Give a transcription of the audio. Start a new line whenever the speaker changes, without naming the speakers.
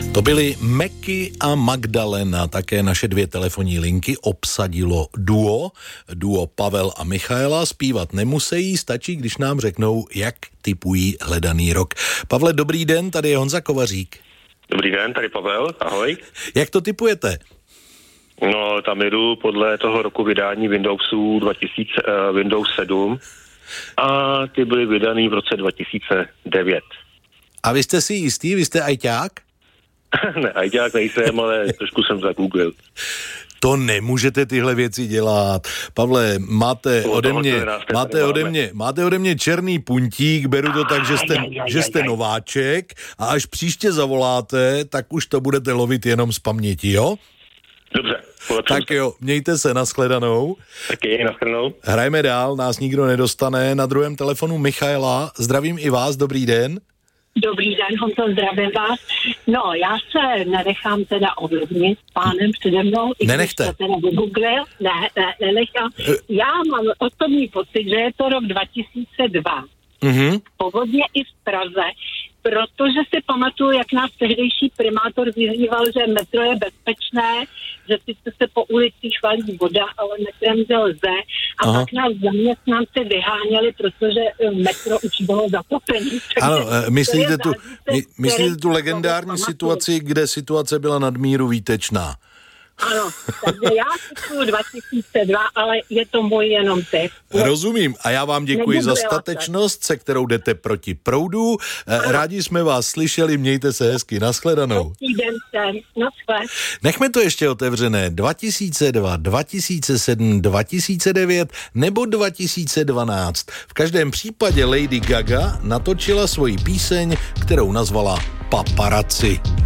To byly Meky a Magdalena, také naše 2 telefonní linky obsadilo duo Pavel a Michaela. Zpívat nemusejí, stačí, když nám řeknou, jak tipují hledaný rok. Pavle, dobrý den, tady je Honza Kovařík.
Dobrý den, tady Pavel, ahoj.
Jak to tipujete?
No, tam jedu podle toho roku vydání Windowsu 2000, Windows 7 a ty byly vydaný v roce 2009.
A vy jste si jistý, vy jste ajťák?
Ne, ajťák nejsem, ale trošku jsem zagooglil.
To nemůžete tyhle věci dělat. Pavle, máte ode mě černý puntík, beru to tak, že jste nováček a až příště zavoláte, tak už to budete lovit jenom z paměti, jo?
Dobře.
Tak jo, mějte se, nashledanou.
Taky, nashledanou.
Hrajme dál, nás nikdo nedostane. Na druhém telefonu Michaela, zdravím i vás, dobrý den.
Dobrý den, Honzo, zdravím vás. No, já se nenechám teda ovlivnit pánem přede mnou.
Nenechte.
I teda vygooglil. Nenechám. Já mám osobní pocit, že je to rok 2002.
Mm-hmm.
Povodně i v Praze, protože si pamatuju, jak nás tehdejší primátor vyzýval, že metro je bezpečné, že sice se po ulicích valí voda, ale metrem že lze. A pak nás zaměstnanci vyháněli, protože metro už bylo zatopený.
Ano, myslíte tu legendární situaci, kde situace byla nadmíru výtečná?
Ano, takže já typuju 2002, ale je to můj jenom tip.
Rozumím a já vám děkuji za statečnost, se kterou jdete proti proudu. Rádi jsme vás slyšeli, mějte se hezky, nashledanou. Nechme to ještě otevřené. 2002, 2007, 2009 nebo 2012. V každém případě Lady Gaga natočila svoji píseň, kterou nazvala Paparazzi.